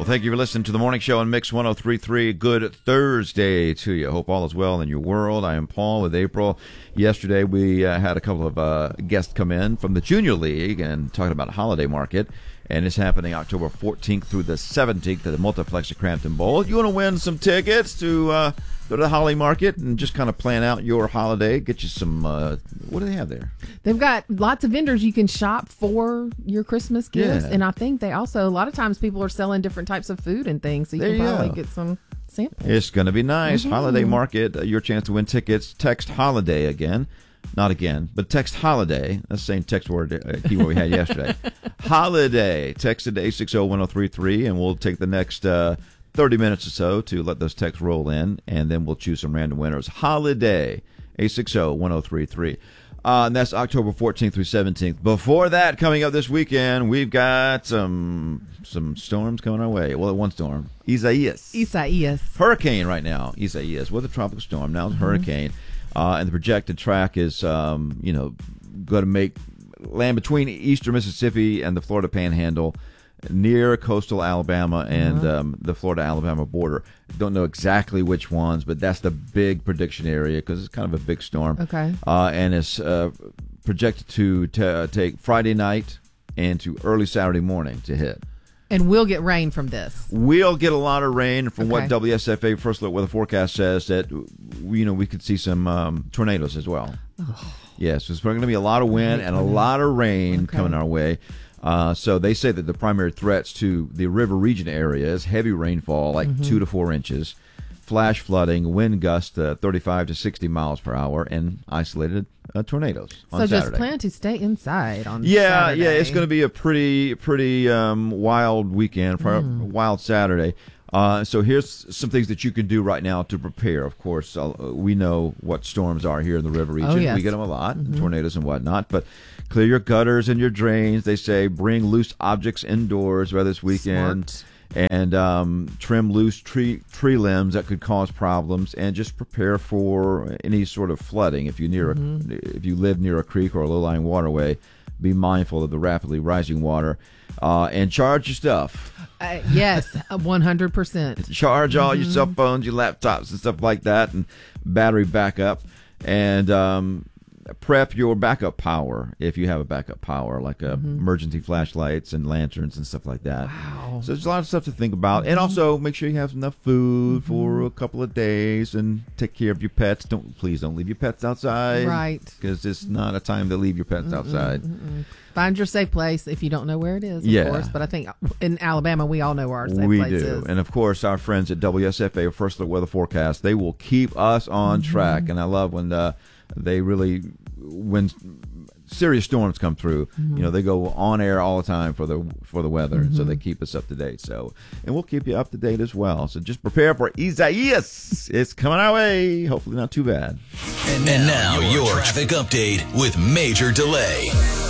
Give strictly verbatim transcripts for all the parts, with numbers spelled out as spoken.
Well, thank you for listening to the Morning Show on Mix one oh three point three. Good Thursday to you. Hope all is well in your world. I am Paul with April. Yesterday, we uh, had a couple of uh, guests come in from the Junior League and talking about Holiday Market. And it's happening October fourteenth through the seventeenth at the Multiplex at Crampton Bowl. If you want to win some tickets to uh, go to the Holiday Market and just kind of plan out your holiday, get you some, uh, what do they have there? They've got lots of vendors you can shop for your Christmas gifts. Yeah. And I think they also, a lot of times people are selling different types of food and things, so you There can you probably go. get some samples. It's going to be nice. Mm-hmm. Holiday Market, uh, your chance to win tickets. Text HOLIDAY again. Not again, but text HOLIDAY. That's the same text word uh, keyword we had yesterday. HOLIDAY. Text it to eight six zero, one zero three three, and we'll take the next uh, thirty minutes or so to let those texts roll in, and then we'll choose some random winners. HOLIDAY. eight six zero, one zero three three. Uh, and that's October fourteenth through seventeenth. Before that, coming up this weekend, we've got some some storms coming our way. Well, one storm, Isaias. Isaias. Hurricane right now, Isaias, with a tropical storm. Now it's mm-hmm. hurricane. Uh, and the projected track is, um, you know, going to make land between eastern Mississippi and the Florida Panhandle, near coastal Alabama and uh-huh. um, the Florida-Alabama border. Don't know exactly which ones, but that's the big prediction area because it's kind of a big storm. Okay. Uh, and it's uh, projected to t- uh, take Friday night and to early Saturday morning to hit. And we'll get rain from this. We'll get a lot of rain from Okay. what W S F A First Look Weather Forecast says that, you know, we could see some um, tornadoes as well. Oh. Yes, there's going to be a lot of wind and a lot of rain okay. coming our way. Uh, so they say that the primary threats to the river region area is heavy rainfall, like mm-hmm. two to four inches, flash flooding, wind gusts uh, thirty-five to sixty miles per hour, and isolated uh, tornadoes on so Saturday. just plan to stay inside on yeah, Saturday. Yeah, it's going to be a pretty, pretty um, wild weekend, for mm. a wild Saturday. Uh, so here's some things that you can do right now to prepare. Of course, uh, we know what storms are here in the river region. Oh, yes. We get them a lot, mm-hmm. tornadoes and whatnot. But clear your gutters and your drains. They say bring loose objects indoors, whether it's weekend. Smart. And um, trim loose tree tree limbs that could cause problems, and just prepare for any sort of flooding. If you near mm-hmm. a, if you live near a creek or a low-lying waterway, be mindful of the rapidly rising water, uh, and charge your stuff. Uh, yes, one hundred percent. Charge all mm-hmm. your cell phones, your laptops, and stuff like that, and battery backup, and um, prep your backup power if you have a backup power, like uh, mm-hmm. emergency flashlights and lanterns and stuff like that. Wow. So there's a lot of stuff to think about. Mm-hmm. And also make sure you have enough food mm-hmm. for a couple of days, and take care of your pets. Don't Please don't leave your pets outside. Right. Because it's not a time to leave your pets mm-mm, outside. Mm-mm. Find your safe place if you don't know where it is, of yeah. course. But I think in Alabama, we all know where our safe we place do. is. And, of course, our friends at W S F A, First Look Weather Forecast, they will keep us on mm-hmm. track. And I love when uh, they really, when serious storms come through, mm-hmm. you know, they go on air all the time for the for the weather. Mm-hmm. So they keep us up to date. So, and we'll keep you up to date as well. So just prepare for Isaias. It's coming our way. Hopefully not too bad. And now, and now your, your traffic update with Major Delay.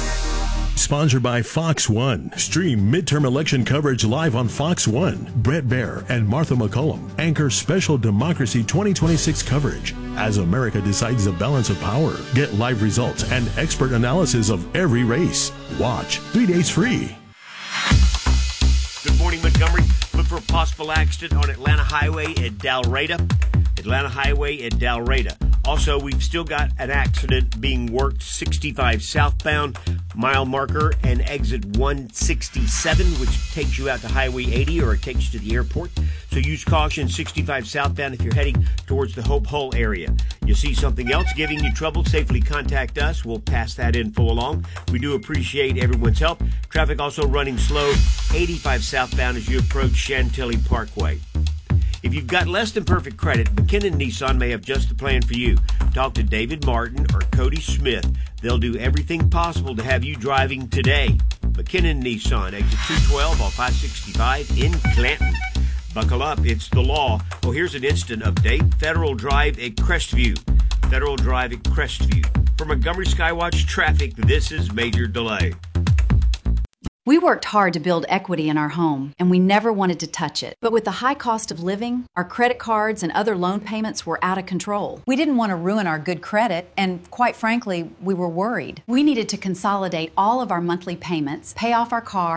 Sponsored by Fox One. Stream midterm election coverage live on Fox One. Brett Baer and Martha McCollum anchor special Democracy twenty twenty-six coverage as America decides the balance of power. Get live results and expert analysis of every race. Watch three days free. Good morning, Montgomery. Look for a possible accident on Atlanta Highway at Dalraida. Atlanta Highway at Dalraida. Also, we've still got an accident being worked sixty-five southbound, mile marker and exit one sixty-seven, which takes you out to Highway eighty, or it takes you to the airport. So use caution sixty-five southbound if you're heading towards the Hope Hull area. You see something else giving you trouble, safely contact us. We'll pass that info along. We do appreciate everyone's help. Traffic also running slow, eighty-five southbound as you approach Chantilly Parkway. If you've got less than perfect credit, McKinnon Nissan may have just the plan for you. Talk to David Martin or Cody Smith. They'll do everything possible to have you driving today. McKinnon Nissan, exit two twelve off I sixty-five in Clanton. Buckle up, it's the law. Oh, here's an instant update. Federal Drive at Crestview. Federal Drive at Crestview. For Montgomery Skywatch Traffic, this is Major Delay. We worked hard to build equity in our home, and we never wanted to touch it. But with the high cost of living, our credit cards and other loan payments were out of control. We didn't want to ruin our good credit, and quite frankly, we were worried. We needed to consolidate all of our monthly payments, pay off our car,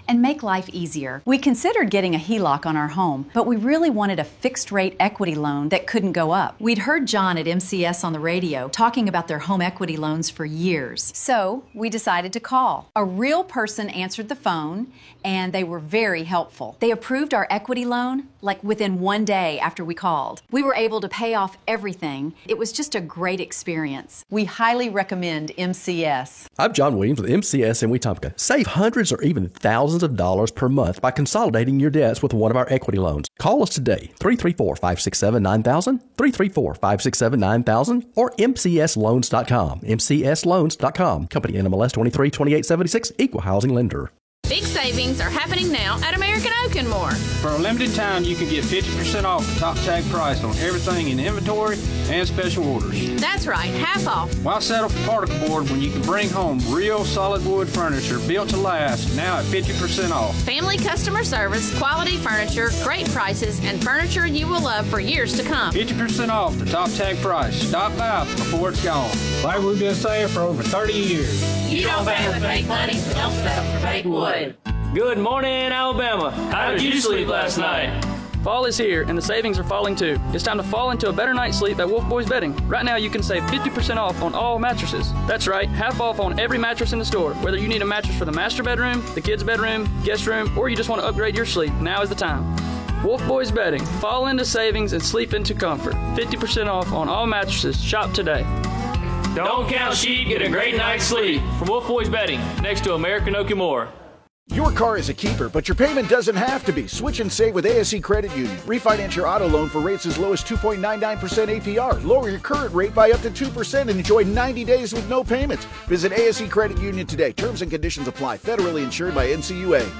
and make life easier. We considered getting a H E L O C on our home, but we really wanted a fixed-rate equity loan that couldn't go up. We'd heard John at M C S on the radio talking about their home equity loans for years. So we decided to call. A real person answered the phone, and they were very helpful. They approved our equity loan like within one day after we called. We were able to pay off everything. It was just a great experience. We highly recommend M C S. I'm John Williams with M C S in Wetumpka. Save hundreds or even thousands of dollars per month by consolidating your debts with one of our equity loans. Call us today, three three four, five six seven, nine thousand, three three four, five six seven, nine thousand, or M C S loans dot com. M C S loans dot com. Company N M L S twenty-three twenty-eight seventy-six, Equal Housing Lender. Big savings are happening now at American Oak and More. For a limited time, you can get fifty percent off the top tag price on everything in inventory and special orders. That's right, half off. Why settle for particle board when you can bring home real solid wood furniture built to last, now at fifty percent off? Family customer service, quality furniture, great prices, and furniture you will love for years to come. fifty percent off the top tag price. Stop by before it's gone. Like we've been saying for over thirty years. You don't pay with fake money, so don't settle for fake wood. Good morning, Alabama. How did you sleep last night? Fall is here, and the savings are falling too. It's time to fall into a better night's sleep at Wolf Boys Bedding. Right now, you can save fifty percent off on all mattresses. That's right, half off on every mattress in the store. Whether you need a mattress for the master bedroom, the kids' bedroom, guest room, or you just want to upgrade your sleep, now is the time. Wolf Boys Bedding. Fall into savings and sleep into comfort. fifty percent off on all mattresses. Shop today. Don't count sheep, get a great night's sleep. From Wolf Boys Bedding, next to American Oak and More. Your car is a keeper, but your payment doesn't have to be. Switch and save with A S E Credit Union. Refinance your auto loan for rates as low as two point nine nine percent A P R. Lower your current rate by up to two percent and enjoy ninety days with no payments. Visit A S E Credit Union today. Terms and conditions apply. Federally insured by N C U A.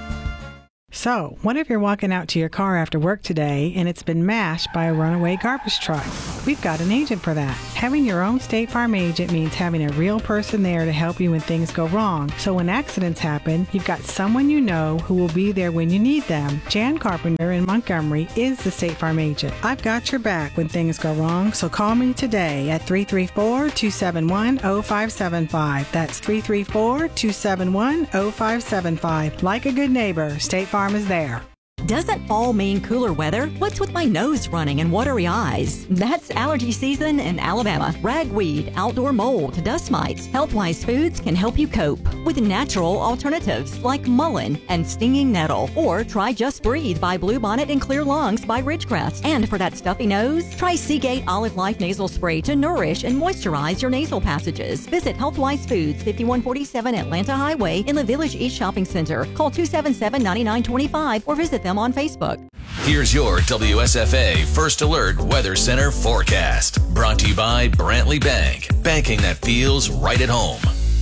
So, what if you're walking out to your car after work today and it's been mashed by a runaway garbage truck? We've got an agent for that. Having your own State Farm agent means having a real person there to help you when things go wrong. So when accidents happen, you've got someone you know who will be there when you need them. Jan Carpenter in Montgomery is the State Farm agent. I've got your back when things go wrong, so call me today at three three four, two seven one, zero five seven five. That's three three four, two seven one, zero five seven five. Like a good neighbor, State Farm is there. Doesn't fall mean cooler weather? What's with my nose running and watery eyes? That's allergy season in Alabama. Ragweed, outdoor mold, dust mites. Healthwise Foods can help you cope with natural alternatives like mullein and stinging nettle. Or try Just Breathe by Bluebonnet and Clear Lungs by Ridgecrest. And for that stuffy nose, try Seagate Olive Life Nasal Spray to nourish and moisturize your nasal passages. Visit Healthwise Foods, fifty-one forty-seven Atlanta Highway in the Village East Shopping Center. Call two seven seven, nine nine two five or visit them on Facebook. Here's your W S F A First Alert Weather Center forecast. Brought to you by Brantley Bank. Banking that feels right at home.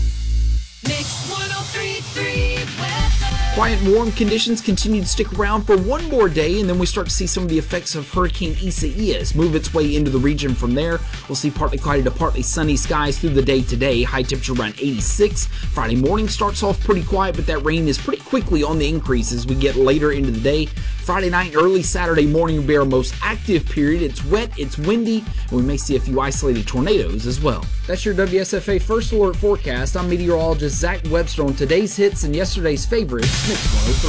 Mix one oh three point three weather. Quiet and warm conditions continue to stick around for one more day, and then we start to see some of the effects of Hurricane Isaias move its way into the region from there. We'll see partly cloudy to partly sunny skies through the day today. High temperature around eighty-six. Friday morning starts off pretty quiet, but that rain is pretty quickly on the increase as we get later into the day. Friday night and early Saturday morning will be our most active period. It's wet, it's windy, and we may see a few isolated tornadoes as well. That's your W S F A First Alert forecast. I'm meteorologist Zach Webster on today's hits and yesterday's favorites, Mix one oh three.